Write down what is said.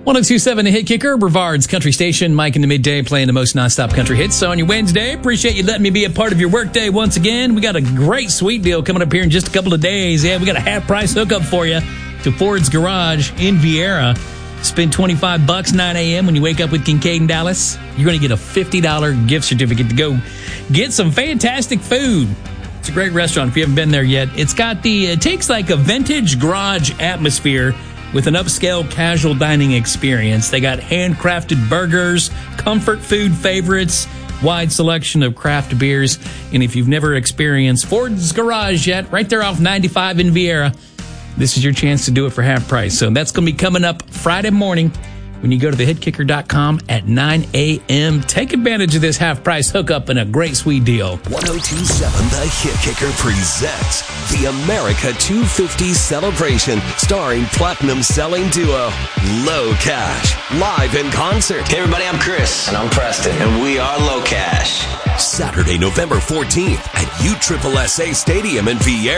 1027 The Hit Kicker, Brevard's country station. Mike in the midday playing the most nonstop country hits on your Wednesday. Appreciate you letting me be a part of your workday once again. We got a great sweet deal coming up here in just a couple of days. Yeah, we got a half price hookup for you to Ford's Garage in Viera. Spend $25 9 a.m. when you wake up with Kincaid and Dallas. You're going to get a $50 gift certificate to go get some fantastic food. It's a great restaurant if you haven't been there yet. It takes like a vintage garage atmosphere with an upscale casual dining experience. They got handcrafted burgers, comfort food favorites, wide selection of craft beers. And if you've never experienced Ford's Garage yet, right there off 95 in Viera, this is your chance to do it for half price. So that's going to be coming up Friday morning when you go to thehitkicker.com at 9 a.m. Take advantage of this half price hookup and a great sweet deal. 1027 The Hit Kicker presents the America 250 Celebration, starring platinum selling duo Low Cash, live in concert. Hey everybody, I'm Chris. And I'm Preston. And we are Low Cash. Saturday, November 14th at USSSA Stadium in Viera.